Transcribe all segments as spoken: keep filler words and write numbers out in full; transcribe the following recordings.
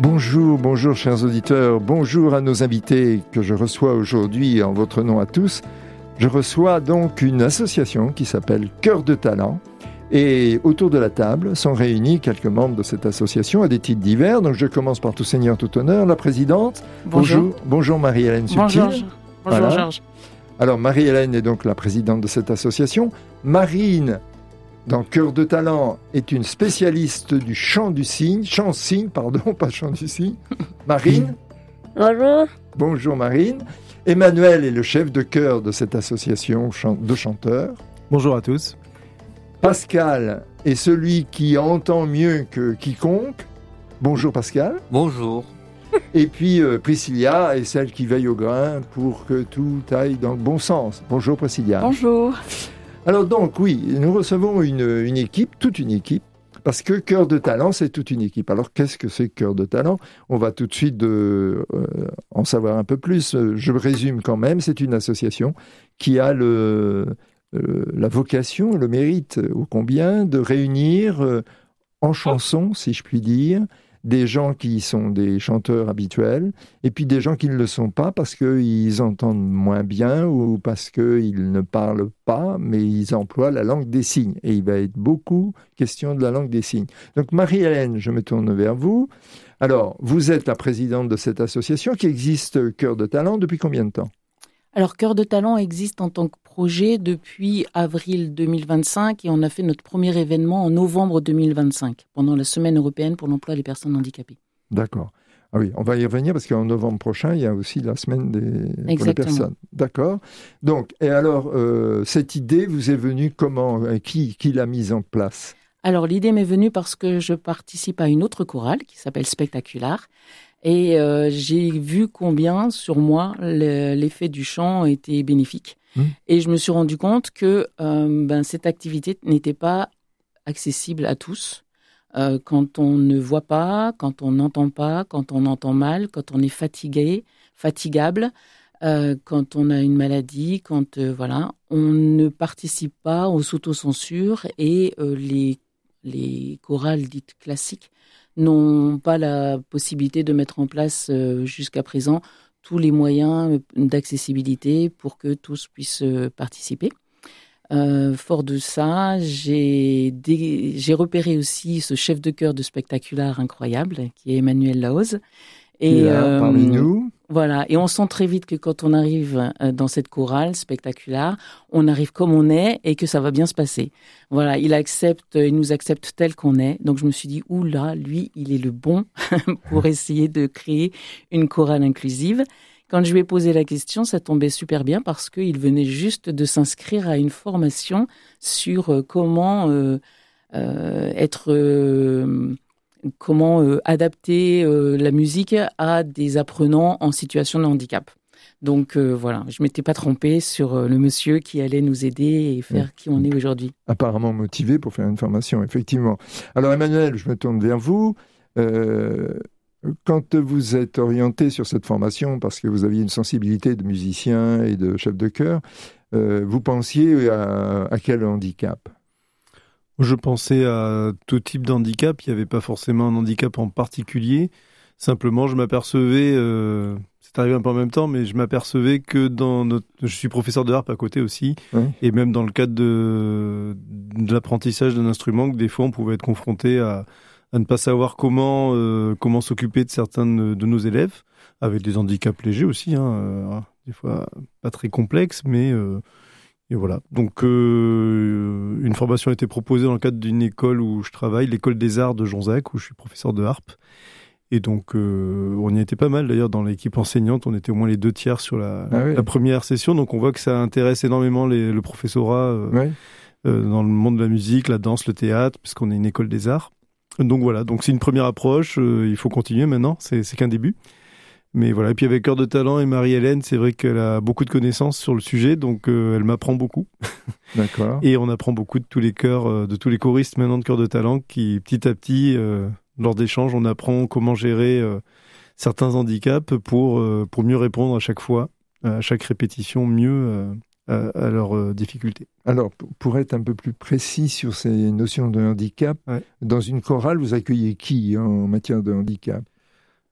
Bonjour, bonjour chers auditeurs, bonjour à nos invités que je reçois aujourd'hui en votre nom à tous. Je reçois donc une association qui s'appelle Cœur de Talent et autour de la table sont réunis quelques membres de cette association à des titres divers. Donc je commence par tout seigneur, tout honneur, la présidente. Bonjour. Bonjour, bonjour Marie-Hélène Subtil. Bonjour, bonjour voilà. Georges. Alors Marie-Hélène est donc la présidente de cette association. Marine, dans Cœur de Talent, est une spécialiste du chant du cygne, chant cygne, pardon, pas chant du cygne. Marine. Bonjour. Bonjour Marine. Emmanuel est le chef de chœur de cette association de chanteurs. Bonjour à tous. Pascal est celui qui entend mieux que quiconque. Bonjour Pascal. Bonjour. Et puis euh, Priscilla est celle qui veille au grain pour que tout aille dans le bon sens. Bonjour Priscilla. Bonjour. Alors donc oui, nous recevons une, une équipe, toute une équipe, parce que Cœur de Talent, c'est toute une équipe. Alors qu'est-ce que c'est Cœur de Talent ? On va tout de suite de, euh, en savoir un peu plus. Je résume quand même, c'est une association qui a le, euh, la vocation, le mérite ô combien de réunir euh, en chansons, si je puis dire, des gens qui sont des chanteurs habituels et puis des gens qui ne le sont pas parce qu'ils entendent moins bien ou parce qu'ils ne parlent pas, mais ils emploient la langue des signes. Et il va être beaucoup question de la langue des signes. Donc Marie-Hélène, je me tourne vers vous. Alors, vous êtes la présidente de cette association qui existe Cœur de Talent depuis combien de temps ? Alors, Cœur de Talent existe en tant que projet depuis avril deux mille vingt-cinq et on a fait notre premier événement en novembre deux mille vingt-cinq, pendant la Semaine européenne pour l'emploi des personnes handicapées. D'accord. Ah oui, on va y revenir parce qu'en novembre prochain, il y a aussi la Semaine des pour les personnes. D'accord. Donc, et alors, euh, cette idée vous est venue comment ? Qui, qui l'a mise en place ? Alors, l'idée m'est venue parce que je participe à une autre chorale qui s'appelle Spectacular. Et euh, j'ai vu combien, sur moi, le, l'effet du chant était bénéfique. Mmh. Et je me suis rendu compte que euh, ben, cette activité n'était pas accessible à tous. Euh, quand on ne voit pas, quand on n'entend pas, quand on entend mal, quand on est fatigué, fatigable, euh, quand on a une maladie, quand euh, voilà, on ne participe pas aux s'auto-censure et euh, les, les chorales dites classiques n'ont pas la possibilité de mettre en place euh, jusqu'à présent tous les moyens d'accessibilité pour que tous puissent euh, participer. Euh, fort de ça, j'ai, dé... j'ai repéré aussi ce chef de chœur de Spectacular incroyable, qui est Emmanuel Laoz. Et là, euh, parmi nous. Voilà, et on sent très vite que quand on arrive dans cette chorale Spectacular, on arrive comme on est et que ça va bien se passer. Voilà, il accepte, il nous accepte tel qu'on est. Donc je me suis dit, oula, lui, il est le bon pour essayer de créer une chorale inclusive. Quand je lui ai posé la question, ça tombait super bien parce qu'il venait juste de s'inscrire à une formation sur comment euh, euh, être... Euh, comment euh, adapter euh, la musique à des apprenants en situation de handicap. Donc euh, voilà, je ne m'étais pas trompée sur euh, le monsieur qui allait nous aider et faire mmh. qui on est aujourd'hui. Apparemment motivé pour faire une formation, effectivement. Alors Emmanuel, je me tourne vers vous. Euh, quand vous êtes orienté sur cette formation, parce que vous aviez une sensibilité de musicien et de chef de chœur, euh, vous pensiez à, à quel handicap ? Je pensais à tout type d'handicap. Il n'y avait pas forcément un handicap en particulier. Simplement, je m'apercevais, euh, c'est arrivé un peu en même temps, mais je m'apercevais que dans notre... Je suis professeur de harpe à côté aussi, oui. Et même dans le cadre de, de l'apprentissage d'un instrument, que des fois on pouvait être confronté à, à ne pas savoir comment, euh, comment s'occuper de certains de, de nos élèves, avec des handicaps légers aussi, hein, euh, des fois pas très complexes, mais... Euh, Et voilà. Donc, euh, une formation a été proposée dans le cadre d'une école où je travaille, l'école des arts de Jonzac, où je suis professeur de harpe. Et donc, euh, on y était pas mal d'ailleurs dans l'équipe enseignante. On était au moins les deux tiers sur la, ah oui. la première session. Donc, on voit que ça intéresse énormément les, le professorat euh, oui. euh, dans le monde de la musique, la danse, le théâtre, puisqu'on est une école des arts. Donc voilà. Donc, c'est une première approche. Euh, il faut continuer maintenant. C'est, c'est qu'un début. Mais voilà, et puis avec Cœur de Talent et Marie-Hélène, c'est vrai qu'elle a beaucoup de connaissances sur le sujet, donc euh, elle m'apprend beaucoup. D'accord. Et on apprend beaucoup de tous les chœurs, euh, de tous les choristes maintenant de Cœur de Talent, qui petit à petit, euh, lors d'échanges, on apprend comment gérer euh, certains handicaps pour euh, pour mieux répondre à chaque fois, à chaque répétition, mieux euh, à, à leurs euh, difficultés. Alors, pour être un peu plus précis sur ces notions de handicap, ouais. Dans une chorale, vous accueillez qui hein, en matière de handicap ?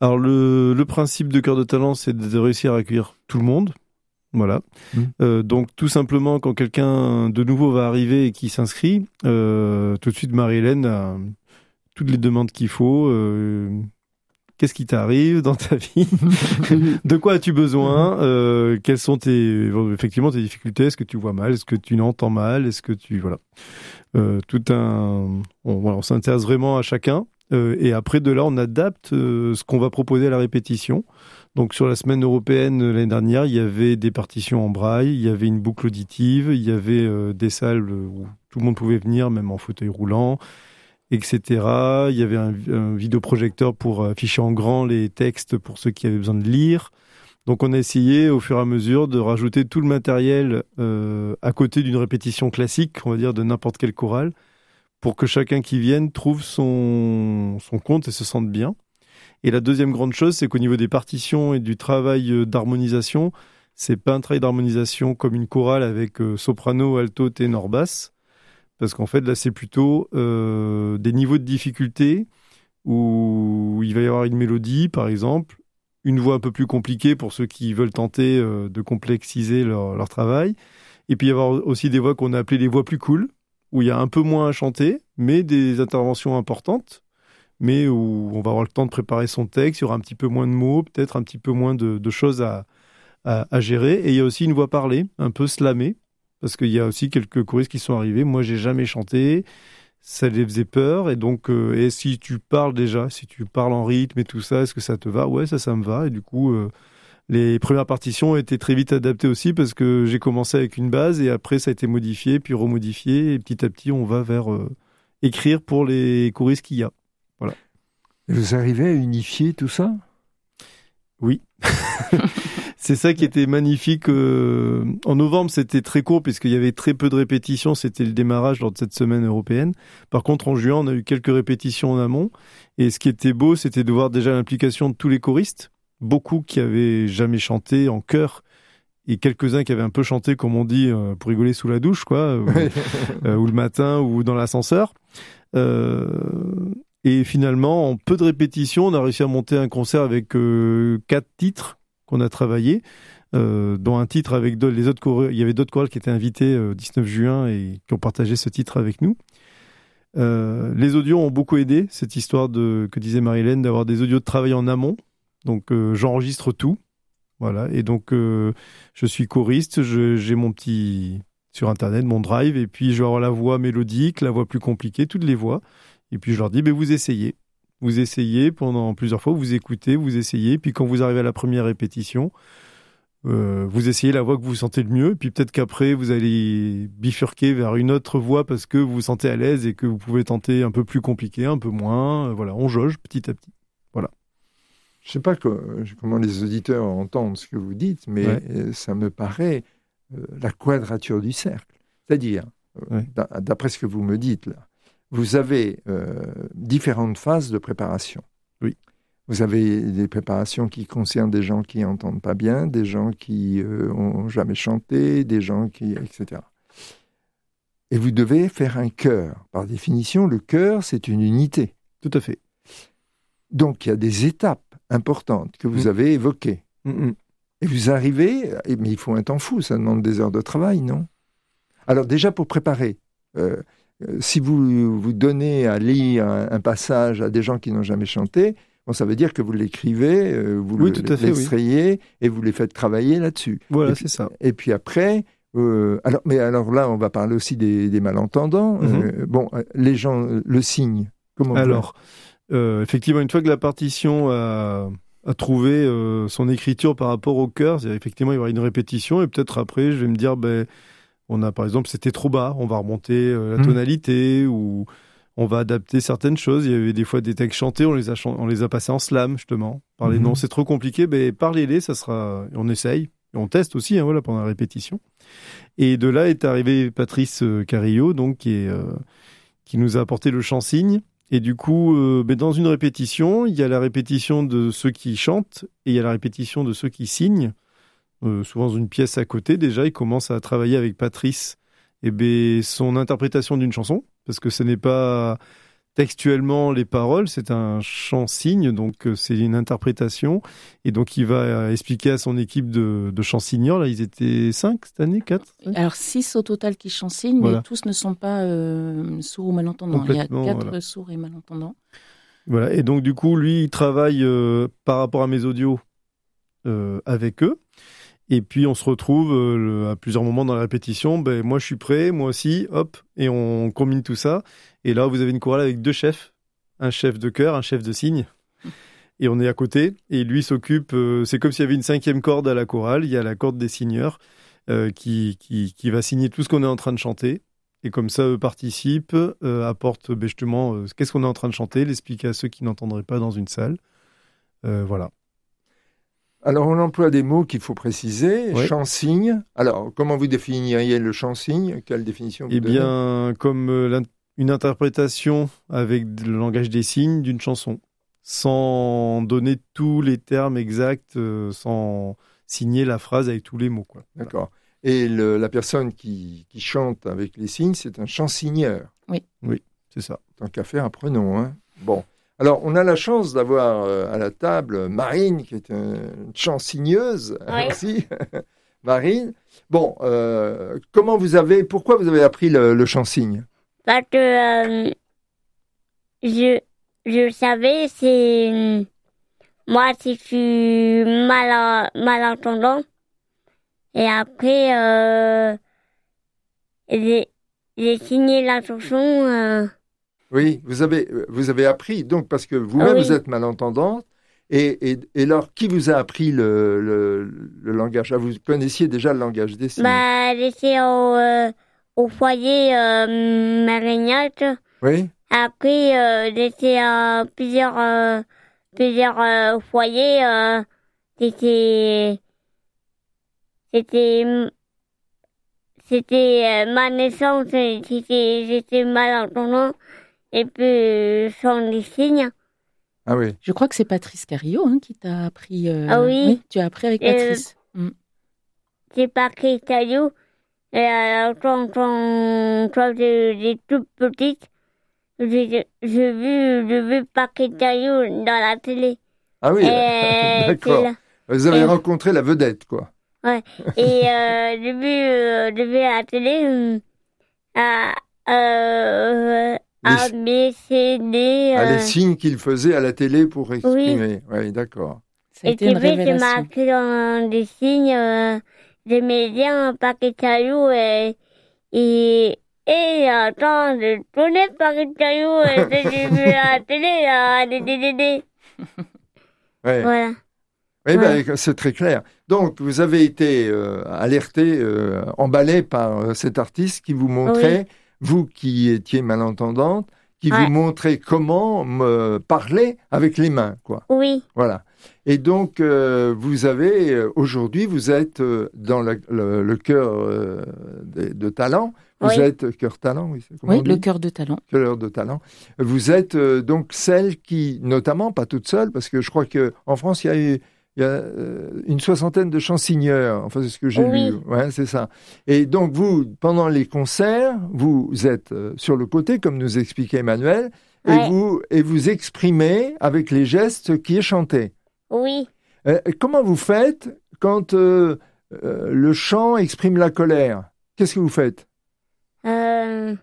Alors le, le principe de Cœur de Talent, c'est de réussir à accueillir tout le monde. Voilà. Mmh. Euh, donc tout simplement, quand quelqu'un de nouveau va arriver et qui s'inscrit, euh, tout de suite Marie-Hélène a toutes les demandes qu'il faut. Euh, qu'est-ce qui t'arrive dans ta vie? De quoi as-tu besoin? euh, Quelles sont tes effectivement tes difficultés? Est-ce que tu vois mal? Est-ce que tu entends mal? Est-ce que tu voilà euh, tout un on, voilà, on s'intéresse vraiment à chacun. Euh, et après, de là, on adapte euh, ce qu'on va proposer à la répétition. Donc, sur la semaine européenne l'année dernière, il y avait des partitions en braille, il y avait une boucle auditive, il y avait euh, des salles où tout le monde pouvait venir, même en fauteuil roulant, et cetera. Il y avait un, un vidéoprojecteur pour afficher en grand les textes pour ceux qui avaient besoin de lire. Donc, on a essayé, au fur et à mesure, de rajouter tout le matériel euh, à côté d'une répétition classique, on va dire, de n'importe quelle chorale, pour que chacun qui vienne trouve son, son compte et se sente bien. Et la deuxième grande chose, c'est qu'au niveau des partitions et du travail d'harmonisation, c'est pas un travail d'harmonisation comme une chorale avec euh, soprano, alto, ténor, basse, parce qu'en fait, là, c'est plutôt euh, des niveaux de difficulté où il va y avoir une mélodie, par exemple, une voix un peu plus compliquée pour ceux qui veulent tenter euh, de complexiser leur, leur travail, et puis il y avoir aussi des voix qu'on a appelées les voix plus cool, où il y a un peu moins à chanter, mais des interventions importantes, mais où on va avoir le temps de préparer son texte, il y aura un petit peu moins de mots, peut-être un petit peu moins de, de choses à, à, à gérer. Et il y a aussi une voix parlée, un peu slamée, parce qu'il y a aussi quelques choristes qui sont arrivés. Moi, j'ai jamais chanté, ça les faisait peur. Et donc, euh, et si tu parles déjà, si tu parles en rythme et tout ça, est-ce que ça te va? Ouais, ça, ça me va. Et du coup... Euh, les premières partitions ont été très vite adaptées aussi parce que j'ai commencé avec une base et après ça a été modifié, puis remodifié et petit à petit on va vers euh, écrire pour les choristes qu'il y a. Voilà. Vous arrivez à unifier tout ça? Oui. C'est ça qui était magnifique. Euh, en novembre, c'était très court puisqu'il y avait très peu de répétitions. C'était le démarrage lors de cette semaine européenne. Par contre, en juin, on a eu quelques répétitions en amont. Et ce qui était beau, c'était de voir déjà l'implication de tous les choristes. Beaucoup qui avaient jamais chanté en chœur et quelques-uns qui avaient un peu chanté, comme on dit, euh, pour rigoler sous la douche, quoi, ou, euh, ou le matin ou dans l'ascenseur. Euh, et finalement, en peu de répétitions, on a réussi à monter un concert avec euh, quatre titres qu'on a travaillés, euh, dont un titre avec d'autres, les autres chorales. Il y avait d'autres chorales qui étaient invités le euh, dix-neuf juin et qui ont partagé ce titre avec nous. Euh, les audios ont beaucoup aidé, cette histoire de, que disait Marie-Hélène, d'avoir des audios de travail en amont. Donc euh, j'enregistre tout, voilà. Et donc euh, je suis choriste, je, j'ai mon petit sur internet, mon drive, et puis je vais avoir la voix mélodique, la voix plus compliquée, toutes les voix. Et puis je leur dis, ben vous essayez, vous essayez pendant plusieurs fois, vous écoutez, vous essayez. Puis quand vous arrivez à la première répétition, euh, vous essayez la voix que vous sentez le mieux. Et puis peut-être qu'après vous allez bifurquer vers une autre voix parce que vous vous sentez à l'aise et que vous pouvez tenter un peu plus compliqué, un peu moins. Euh, voilà, on jauge petit à petit. Voilà. Je ne sais pas que, comment les auditeurs entendent ce que vous dites, mais ouais. ça me paraît euh, la quadrature du cercle. C'est-à-dire, euh, ouais. d'après ce que vous me dites là, vous avez euh, différentes phases de préparation. Oui. Vous avez des préparations qui concernent des gens qui n'entendent pas bien, des gens qui n'ont euh, jamais chanté, des gens qui... et cetera. Et vous devez faire un chœur. Par définition, le chœur, c'est une unité. Tout à fait. Donc, il y a des étapes importantes que vous mmh. avez évoquées. Mmh. Et vous arrivez, mais il faut un temps fou, ça demande des heures de travail, non? Alors déjà, pour préparer, euh, si vous vous donnez à lire un, un passage à des gens qui n'ont jamais chanté, bon, ça veut dire que vous l'écrivez, euh, vous oui, le, fait, l'extrayez oui. et vous les faites travailler là-dessus. Voilà, et puis, c'est ça. Et puis après... Euh, alors, mais alors là, on va parler aussi des, des malentendants. Mmh. Euh, bon, les gens, le signe, comment alors, Euh, effectivement, une fois que la partition a, a trouvé euh, son écriture par rapport au chœur, c'est effectivement il va y avoir une répétition et peut-être après je vais me dire ben on a par exemple c'était trop bas, on va remonter euh, la mmh. tonalité ou on va adapter certaines choses. Il y avait des fois des textes chantés, on les a on les a passés en slam justement. Parler mmh. non c'est trop compliqué, ben parlez-les, ça sera on essaye, et on teste aussi hein, voilà pendant la répétition. Et de là est arrivé Patrice Carillo donc qui est euh, qui nous a apporté le chant signe. Et du coup, euh, ben dans une répétition, il y a la répétition de ceux qui chantent et il y a la répétition de ceux qui signent. Euh, souvent dans une pièce à côté, déjà, il commence à travailler avec Patrice et ben, son interprétation d'une chanson, parce que ce n'est pas textuellement les paroles. C'est un chant-signe, donc euh, c'est une interprétation. Et donc il va euh, expliquer à son équipe de, de chant-signeurs. Là, ils étaient cinq cette année, quatre. Alors six au total qui chant-signent, Voilà. mais tous ne sont pas euh, sourds ou malentendants. Il y a quatre voilà. sourds et malentendants. Voilà. Et donc du coup, lui, il travaille euh, par rapport à mes audios euh, avec eux. Et puis on se retrouve euh, le, à plusieurs moments dans la répétition. Ben moi je suis prêt, moi aussi, hop, et on combine tout ça. Et là vous avez une chorale avec deux chefs, un chef de chœur, un chef de cygne, et on est à côté. Et lui s'occupe. Euh, c'est comme s'il y avait une cinquième corde à la chorale. Il y a la corde des signeurs euh, qui qui qui va signer tout ce qu'on est en train de chanter. Et comme ça, eux participent, euh, apportent ben, justement euh, qu'est-ce qu'on est en train de chanter, l'expliquer à ceux qui n'entendraient pas dans une salle. Euh, voilà. Alors, on emploie des mots qu'il faut préciser. Ouais. Chant-signe. Alors, comment vous définiriez le chant-signe? Quelle définition vous Eh donnez? bien, comme euh, une interprétation avec le langage des signes d'une chanson, sans donner tous les termes exacts, euh, sans signer la phrase avec tous les mots, quoi. D'accord. Et le, la personne qui, qui chante avec les signes, c'est un chant-signeur. Oui. Oui, c'est ça. Tant qu'à faire, apprenons. Hein. Bon. Alors, on a la chance d'avoir euh, à la table Marine, qui est une chansigneuse Oui. aussi. Marine. Bon, euh, comment vous avez, pourquoi vous avez appris le, le chant-signe? Parce que euh, je, je savais, c'est... Moi, si je suis mal, malentendant, et après, euh, j'ai, j'ai signé la chanson... Euh, Oui, vous avez, vous avez appris, donc, parce que vous-même, Oui. vous êtes malentendante. Et, et, et alors, qui vous a appris le, le, le langage? Ah, vous connaissiez déjà le langage des signes? bah, j'étais au, euh, au foyer euh, Marignat. Oui. Après, euh, j'étais à plusieurs, euh, plusieurs euh, foyers. Euh, c'était, c'était, c'était euh, ma naissance. C'était, j'étais malentendant. Et puis, euh, sans les signes. Ah oui. Je crois que c'est Patrice Carillo hein, qui t'a appris. Euh... Ah oui. Tu as appris avec Euh, Patrice. Mm. C'est pas Caillou. Et alors, quand, quand, quand j'étais toute petite, j'ai, j'ai vu, j'ai vu Paquet Caillou dans la télé. Ah oui, Et d'accord. c'est là. Vous avez Et- rencontré la vedette, quoi. Ouais. Et euh, j'ai vu, euh, j'ai vu à la télé euh, à, euh, A, B, C, D. Ah, Euh, les signes qu'il faisait à la télé pour exprimer. Oui, d'accord. Ça a et été une T V, c'est révélation. marqué dans des signes. Euh, j'aimais bien Paquet Caillou et, et, et attends, je connais Paquet Caillou et j'ai vu à la télé, à des D D D. Ouais. Voilà. Oui, Ouais. ben, c'est très clair. Donc, vous avez été euh, alerté, euh, emballé par euh, cet artiste qui vous montrait, vous qui étiez malentendante, qui Ouais. vous montrait comment me parler avec les mains, quoi. Oui, Voilà. Et donc, euh, vous avez, euh, aujourd'hui, vous êtes euh, dans le, le, le cœur euh, de, de talent. Vous Oui. êtes cœur talent, oui, c'est comment Oui, on le dit cœur de talent. cœur de talent. Vous êtes euh, donc celle qui, notamment, pas toute seule, parce que je crois qu'en France, il y a eu il y a euh, une soixantaine de chansinieurs. Enfin, c'est ce que j'ai Oui. lu. Ouais, c'est ça. Et donc, vous, pendant les concerts, vous êtes euh, sur le côté, comme nous expliquait Emmanuel, et, Ouais. vous, et vous exprimez avec les gestes ce qui est chanté. oui. Euh, comment vous faites quand euh, euh, le chant exprime la colère? Qu'est-ce que vous faites? Euh,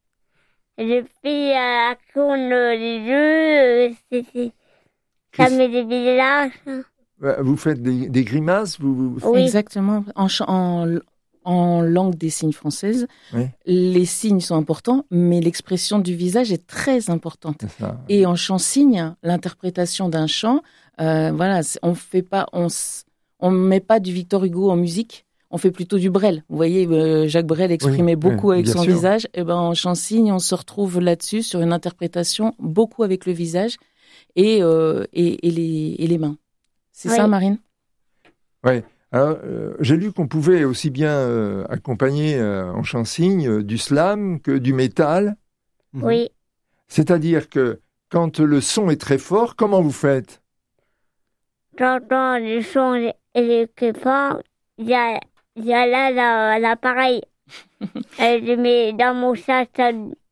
je fais à con les yeux, euh, c'est, c'est, ça Qu'est-ce- met des visages. Euh, Vous faites des, des grimaces vous, vous- Oui. Exactement. En, ch- en, en langue des signes française, Oui. les signes sont importants, mais l'expression du visage est très importante. C'est ça. Et en chant-signe, l'interprétation d'un chant, euh, voilà, c'est- on fait pas, on, s- on met pas du Victor Hugo en musique, on fait plutôt du Brel. Vous voyez, euh, Jacques Brel exprimait Oui, beaucoup oui, avec bien son sûr. visage. Et ben en chant-signe, on se retrouve là-dessus sur une interprétation beaucoup avec le visage et euh, et, et les et les mains. C'est Oui. ça, Marine? Oui. Alors, euh, j'ai lu qu'on pouvait aussi bien euh, accompagner euh, en chant-signe euh, du slam que du métal. Mhm. Oui. C'est-à-dire que quand le son est très fort, comment vous faites? J'entends le son et le crépant. Il y a, il y a là la- l'appareil. Et je mets dans mon sac, ça-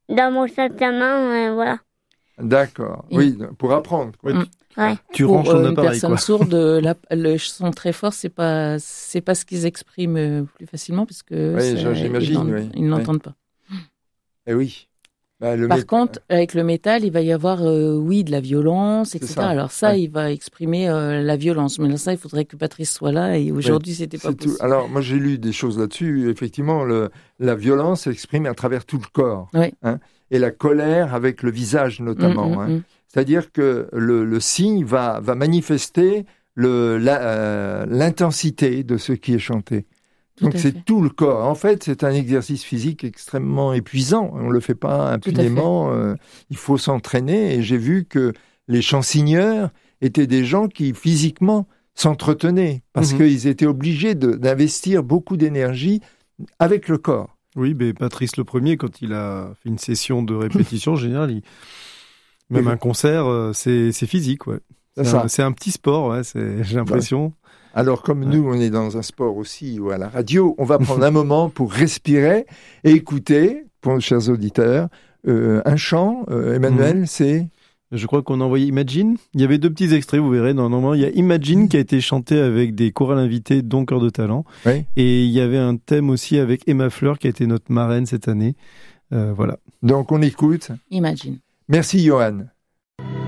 dans mon sac à main, euh, voilà. D'accord. Et... Oui, pour apprendre. Quoi. Mmh. Ouais. Tu pour ranges ton euh, appareil, une personne quoi. sourde, la, le son très fort, c'est pas c'est pas ce qu'ils expriment plus facilement parce que oui, ça, j'imagine, ils, oui. ils n'entendent oui. pas. Eh oui. Bah, le Par mét... contre, avec le métal, il va y avoir, euh, oui, de la violence, et cetera. Ça. Alors ça, ouais. il va exprimer euh, la violence. Mais là, ça, il faudrait que Patrice soit là. Et aujourd'hui, oui, c'était pas possible. Tout. Alors, moi, j'ai lu des choses là-dessus. Effectivement, le, la violence s'exprime à travers tout le corps. Oui. Hein, et la colère avec le visage, notamment. Mmh, hein. Mmh. C'est-à-dire que le, le signe va, va manifester le, la, euh, l'intensité de ce qui est chanté. Tout Donc c'est fait. Tout le corps. En fait, c'est un exercice physique extrêmement épuisant. On ne le fait pas impunément. Euh, il faut s'entraîner. Et j'ai vu que les chansonneurs étaient des gens qui, physiquement, s'entretenaient. Parce mmh. qu'ils étaient obligés de, d'investir beaucoup d'énergie avec le corps. Oui, mais Patrice le Premier, quand il a fait une session de répétition, en général, il... même oui. un concert, c'est, c'est physique. Ouais. C'est, c'est, un, c'est un petit sport, ouais, c'est, j'ai l'impression. Ouais. Alors, comme nous, on est dans un sport aussi ou à la radio, on va prendre un moment pour respirer et écouter, pour nos chers auditeurs, euh, un chant. Euh, Emmanuel, mmh. c'est... Je crois qu'on a envoyé Imagine. Il y avait deux petits extraits, vous verrez. Dans le moment, il y a Imagine mmh. qui a été chanté avec des chorales invités, dont Cœur de Talent. Oui. Et il y avait un thème aussi avec Emma Fleur, qui a été notre marraine cette année. Euh, voilà. Donc, on écoute. Imagine. Merci, Johan.